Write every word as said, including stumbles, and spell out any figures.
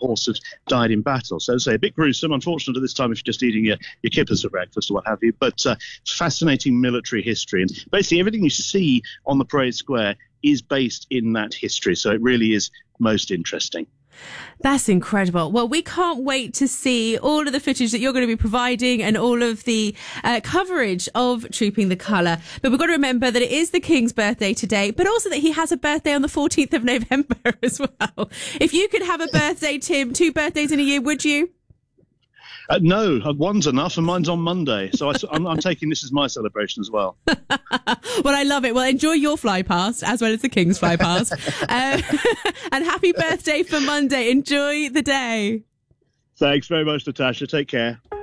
horse had died in battle. So, say, a bit gruesome, unfortunate at this time if you're just eating your, your kippers for breakfast or what have you, but uh, fascinating military history. And basically everything you see on the parade square is based in that history. So it really is most interesting. That's incredible. Well, we can't wait to see all of the footage that you're going to be providing and all of the uh, coverage of Trooping the Colour. But we've got to remember that it is the King's birthday today, but also that he has a birthday on the fourteenth of November as well. If you could have a birthday, Tim, two birthdays in a year, would you? Uh, no, one's enough, and mine's on Monday. So I, I'm, I'm taking this as my celebration as well. Well, I love it. Well, enjoy your fly past as well as the King's fly past. um, and happy birthday for Monday. Enjoy the day. Thanks very much, Natasha. Take care.